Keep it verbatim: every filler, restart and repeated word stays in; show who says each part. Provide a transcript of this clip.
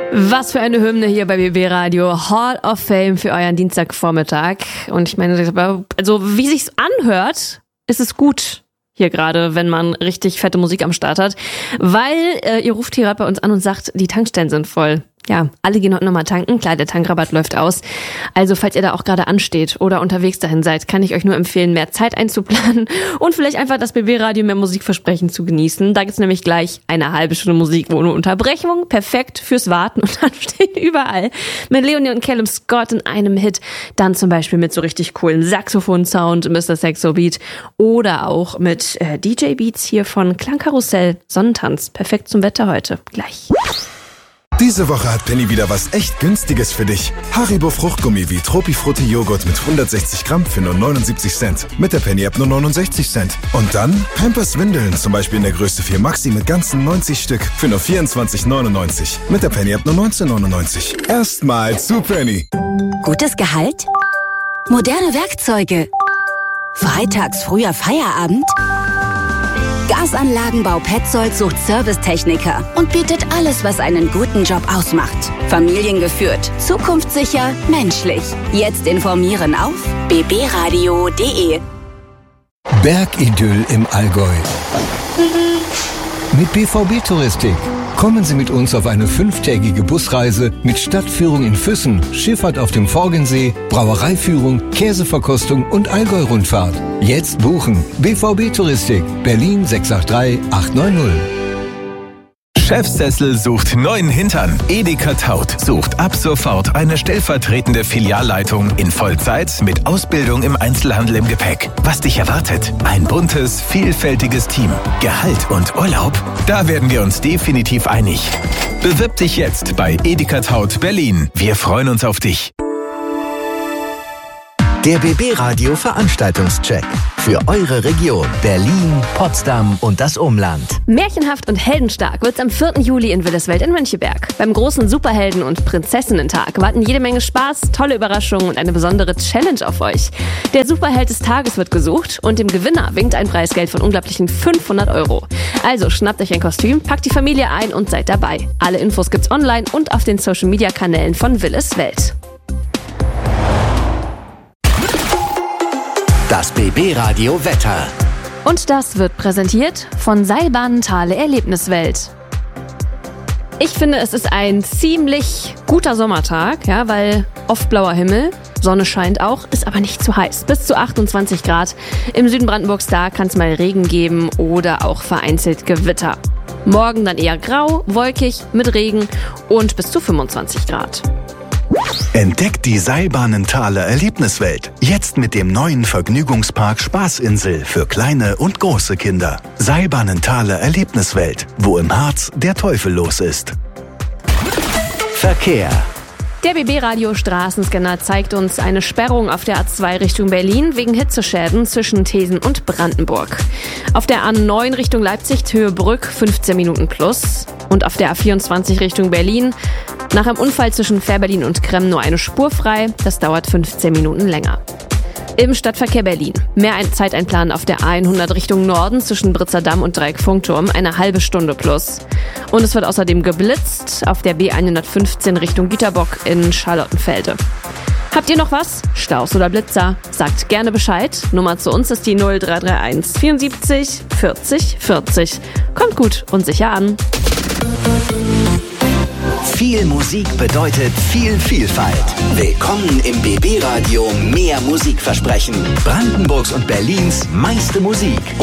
Speaker 1: Was für eine Hymne hier bei B B Radio. Hall of Fame für euren Dienstagvormittag. Und ich meine, also wie sich's anhört, ist es gut hier gerade, wenn man richtig fette Musik am Start hat. Weil äh, ihr ruft hier gerade bei uns an und sagt, die Tankstellen sind voll. Ja, alle gehen heute nochmal tanken. Klar, der Tankrabatt läuft aus. Also falls ihr da auch gerade ansteht oder unterwegs dahin seid, kann ich euch nur empfehlen, mehr Zeit einzuplanen und vielleicht einfach das B B-Radio mehr Musikversprechen zu genießen. Da gibt's nämlich gleich eine halbe Stunde Musik ohne Unterbrechung. Perfekt fürs Warten und dann stehen überall mit Leonie und Callum Scott in einem Hit. Dann zum Beispiel mit so richtig coolen Saxophon-Sound, Mister Saxo Beat oder auch mit äh, D J-Beats hier von Klangkarussell, Sonnentanz. Perfekt zum Wetter heute. Gleich.
Speaker 2: Diese Woche hat Penny wieder was echt Günstiges für dich. Haribo Fruchtgummi wie Tropifrutti Joghurt mit hundertsechzig Gramm für nur neunundsiebzig Cent. Mit der Penny-App nur neunundsechzig Cent. Und dann Pampers Windeln, zum Beispiel in der Größe vier Maxi mit ganzen neunzig Stück für nur vierundzwanzig neunundneunzig. Mit der Penny-App nur neunzehn neunundneunzig. Erstmal zu Penny.
Speaker 3: Gutes Gehalt? Moderne Werkzeuge? Freitags früher Feierabend? Gasanlagenbau Petzold sucht Servicetechniker und bietet alles, was einen guten Job ausmacht. Familiengeführt, zukunftssicher, menschlich. Jetzt informieren auf b b radio punkt d e.
Speaker 4: Bergidyll im Allgäu. Mit B V B-Touristik. Kommen Sie mit uns auf eine fünftägige Busreise mit Stadtführung in Füssen, Schifffahrt auf dem Forgensee, Brauereiführung, Käseverkostung und Allgäu-Rundfahrt. Jetzt buchen. B V B-Touristik. Berlin sechs acht drei acht neun null.
Speaker 5: Chefsessel sucht neuen Hintern. Edeka Taut sucht ab sofort eine stellvertretende Filialleitung in Vollzeit mit Ausbildung im Einzelhandel im Gepäck. Was dich erwartet? Ein buntes, vielfältiges Team. Gehalt und Urlaub? Da werden wir uns definitiv einig. Bewirb dich jetzt bei Edeka Taut Berlin. Wir freuen uns auf dich.
Speaker 6: Der B B-Radio Veranstaltungscheck für eure Region Berlin, Potsdam und das Umland.
Speaker 1: Märchenhaft und heldenstark wird's am vierten Juli in Willeswelt in Möncheberg. Beim großen Superhelden- und Prinzessinnen-Tag warten jede Menge Spaß, tolle Überraschungen und eine besondere Challenge auf euch. Der Superheld des Tages wird gesucht und dem Gewinner winkt ein Preisgeld von unglaublichen fünfhundert Euro. Also schnappt euch ein Kostüm, packt die Familie ein und seid dabei. Alle Infos gibt's online und auf den Social-Media-Kanälen von Willeswelt.
Speaker 6: Das B B-Radio Wetter.
Speaker 1: Und das wird präsentiert von Seilbahnen Thale Erlebniswelt. Ich finde, es ist ein ziemlich guter Sommertag, ja, weil oft blauer Himmel, Sonne scheint auch, ist aber nicht zu heiß. Bis zu achtundzwanzig Grad. Im Süden Brandenburgs, da kann es mal Regen geben oder auch vereinzelt Gewitter. Morgen dann eher grau, wolkig, mit Regen und bis zu fünfundzwanzig Grad.
Speaker 7: Entdeckt die Seilbahnen Thale Erlebniswelt. Jetzt mit dem neuen Vergnügungspark Spaßinsel für kleine und große Kinder. Seilbahnen Thale Erlebniswelt, wo im Harz der Teufel los ist.
Speaker 6: Verkehr.
Speaker 1: Der B B-Radio-Straßenscanner zeigt uns eine Sperrung auf der A zwei Richtung Berlin wegen Hitzeschäden zwischen Thesen und Brandenburg. Auf der A neun Richtung Leipzig, Höhe Brück, fünfzehn Minuten plus. Und auf der A vierundzwanzig Richtung Berlin, nach einem Unfall zwischen Fährberlin und Kremm nur eine Spur frei. Das dauert fünfzehn Minuten länger. Im Stadtverkehr Berlin. Mehr Zeit einplanen auf der A hundert Richtung Norden zwischen Britzer Damm und Dreieck Funkturm. Eine halbe Stunde plus. Und es wird außerdem geblitzt auf der B hundertfünfzehn Richtung Güterbock in Charlottenfelde. Habt ihr noch was? Staus oder Blitzer? Sagt gerne Bescheid. Nummer zu uns ist die null drei drei eins vierundsiebzig vierzig vierzig. Kommt gut und sicher an.
Speaker 6: Viel Musik bedeutet viel Vielfalt. Willkommen im B B-Radio Mehr Musikversprechen. Brandenburgs und Berlins meiste Musik.